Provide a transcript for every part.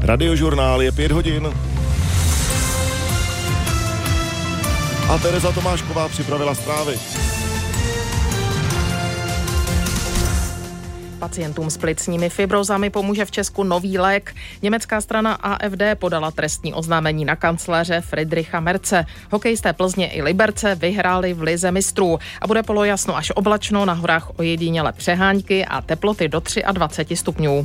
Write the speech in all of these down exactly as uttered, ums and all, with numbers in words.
Radiožurnál je pět hodin. A Tereza Tomášková připravila zprávy. Pacientům s plicními fibrozami pomůže v Česku nový lék. Německá strana A F D podala trestní oznámení na kancléře Friedricha Merze. Hokejisté Plzně i Liberce vyhráli v lize mistrů a bude polojasno až oblačno, na horách ojediněle přehánky a teploty do dvacet tři stupňů.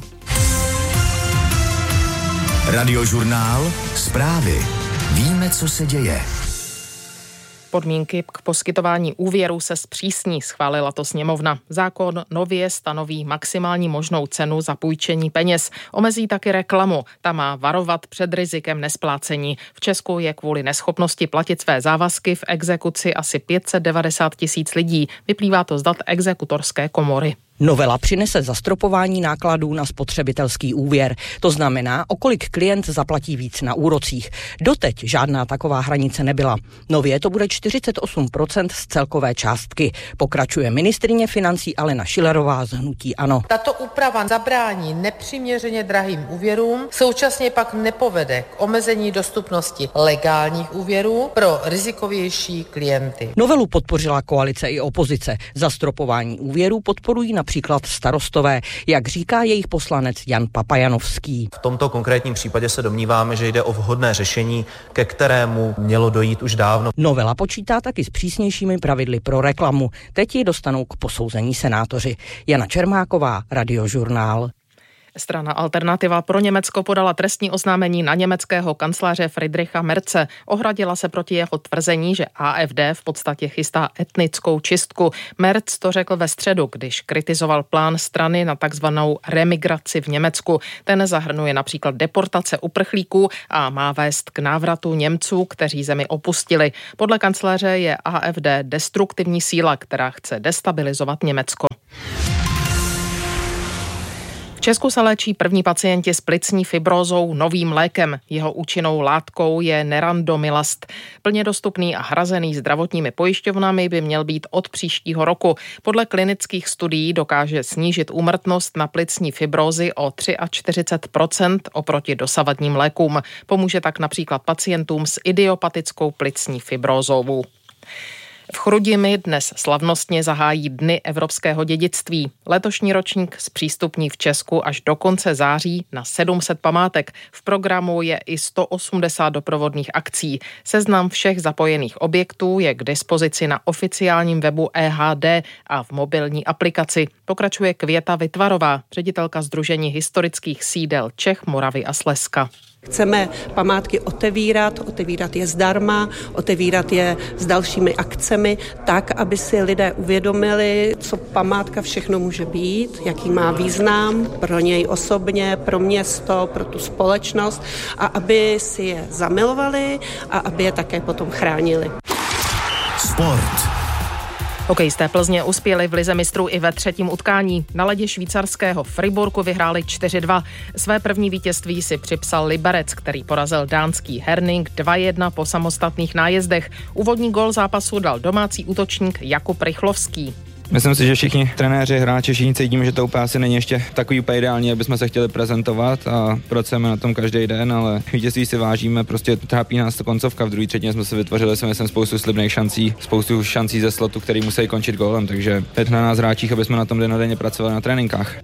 Radiožurnál, zprávy. Víme, co se děje. Podmínky k poskytování úvěru se zpřísní, schválila to sněmovna. Zákon nově stanoví maximální možnou cenu za půjčení peněz. Omezí taky reklamu. Ta má varovat před rizikem nesplácení. V Česku je kvůli neschopnosti platit své závazky v exekuci asi pět set devadesát tisíc lidí. Vyplývá to z dat exekutorské komory. Novela přinese zastropování nákladů na spotřebitelský úvěr. To znamená, o kolik klient zaplatí víc na úrocích. Doteď žádná taková hranice nebyla. Nově to bude čtyřicet osm procent z celkové částky. Pokračuje ministryně financí Alena Schillerová z hnutí ANO. Tato úprava zabrání nepřiměřeně drahým úvěrům, současně pak nepovede k omezení dostupnosti legálních úvěrů pro rizikovější klienty. Novelu podpořila koalice i opozice. Zastropování úvěrů podporují na Například starostové, jak říká jejich poslanec Jan Papajanovský. V tomto konkrétním případě se domníváme, že jde o vhodné řešení, ke kterému mělo dojít už dávno. Novela počítá taky s přísnějšími pravidly pro reklamu. Teď ji dostanou k posouzení senátoři. Jana Čermáková, Radiožurnál. Strana Alternativa pro Německo podala trestní oznámení na německého kancléře Friedricha Merze. Ohradila se proti jeho tvrzení, že A F D v podstatě chystá etnickou čistku. Merz to řekl ve středu, když kritizoval plán strany na takzvanou remigraci v Německu. Ten zahrnuje například deportace uprchlíků a má vést k návratu Němců, kteří zemi opustili. Podle kancléře je A F D destruktivní síla, která chce destabilizovat Německo. V Česku se léčí první pacienti s plicní fibrózou novým lékem. Jeho účinnou látkou je nerandomilast. Plně dostupný a hrazený zdravotními pojišťovnami by měl být od příštího roku. Podle klinických studií dokáže snížit úmrtnost na plicní fibrózy o čtyřicet tři procent oproti dosavadním lékům. Pomůže tak například pacientům s idiopatickou plicní fibrózou. V Chrudimi dnes slavnostně zahájí Dny evropského dědictví. Letošní ročník zpřístupní v Česku až do konce září na sedm set památek. V programu je i sto osmdesát doprovodných akcí. Seznam všech zapojených objektů je k dispozici na oficiálním webu E H D a v mobilní aplikaci. Pokračuje Květa Vytvarová, ředitelka Sdružení historických sídel Čech, Moravy a Slezska. Chceme památky otevírat, otevírat je zdarma, otevírat je s dalšími akcemi, tak, aby si lidé uvědomili, co památka všechno může být, jaký má význam pro něj osobně, pro město, pro tu společnost a aby si je zamilovali a aby je také potom chránili. Sport. Hokejisté Plzně uspěli v lize mistrů i ve třetím utkání. Na ledě švýcarského Friburku vyhráli čtyři dva. Své první vítězství si připsal Liberec, který porazil dánský Herning dva jedna po samostatných nájezdech. Úvodní gól zápasu dal domácí útočník Jakub Rychlovský. Myslím si, že všichni trenéři, hráči, všichni cítíme, že to úplně asi není ještě takový úplně ideální, aby jsme se chtěli prezentovat a pracujeme na tom každý den, ale vítězství si vážíme, prostě trápí nás to koncovka. V druhé třetině jsme si vytvořili jsme jsem spoustu slibných šancí, spoustu šancí ze slotu, který musí končit gólem, takže teď na nás hráčích, aby jsme na tom dennodenně pracovali na tréninkách.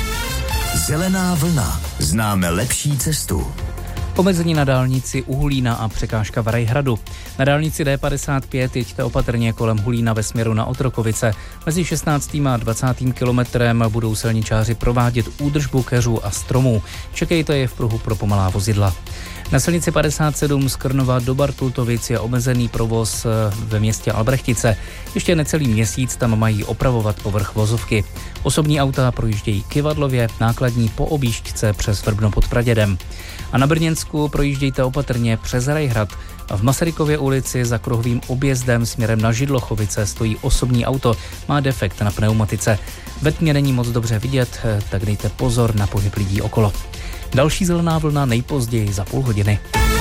Zelená vlna. Známe lepší cestu. Omezení na dálnici u Hulína a překážka v Rajhradu. Na dálnici D padesát pět jeďte opatrně kolem Hulína ve směru na Otrokovice. Mezi šestnáctým a dvacátým kilometrem budou silničáři provádět údržbu keřů a stromů. Čekejte je v pruhu pro pomalá vozidla. Na silnici padesát sedm z Krnova do Bartultovic je omezený provoz ve městě Albrechtice. Ještě necelý měsíc tam mají opravovat povrch vozovky. Osobní auta projíždějí Kyvadlově, nákladní po objížďce přes Vrbno pod Pradědem. A na Brněnsku projíždějte opatrně přes Rajhrad. V Masarykově ulici za kruhovým objezdem směrem na Židlochovice stojí osobní auto, má defekt na pneumatice. Ve tmě není moc dobře vidět, tak dejte pozor na pohyb lidí okolo. Další zelená vlna nejpozději za půl hodiny.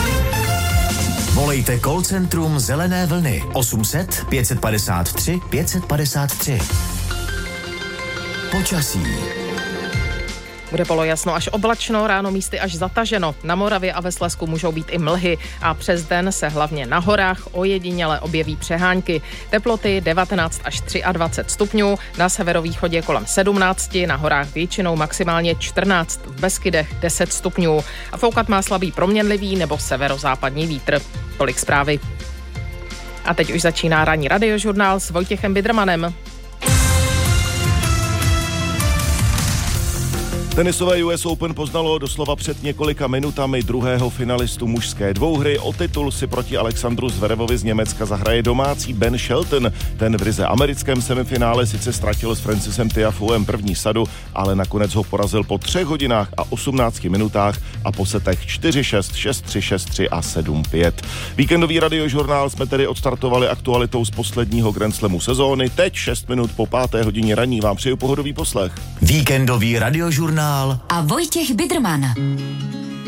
Volejte call centrum Zelené vlny osm set pět padesát tři pět padesát tři. Počasí. Bude polojasno až oblačno, ráno místy až zataženo. Na Moravě a ve Slezsku můžou být i mlhy a přes den se hlavně na horách ojediněle objeví přehánky. Teploty devatenáct až dvacet tři stupňů, na severovýchodě kolem sedmnáct, na horách většinou maximálně čtrnáct, v Beskydech deset stupňů. A foukat má slabý proměnlivý nebo severozápadní vítr. Tolik zprávy. A teď už začíná ranní radiožurnál s Vojtěchem Bidrmanem. Tenisové U S Open poznalo doslova před několika minutami druhého finalistu mužské dvouhry. O titul si proti Alexandru Zverevovi z Německa zahraje domácí Ben Shelton. Ten v ryze americkém semifinále sice ztratil s Francisem Tiafoem první sadu, ale nakonec ho porazil po třech hodinách a osmnácti minutách a po setech čtyři šest, šest tři, šest tři a sedm pět. Víkendový radiožurnál jsme tedy odstartovali aktualitou z posledního Grand Slamu sezóny. Teď šest minut po páté hodině ranní vám přeju pohodový poslech. Víkendový radiožurnál a Vojtěch Bidrman.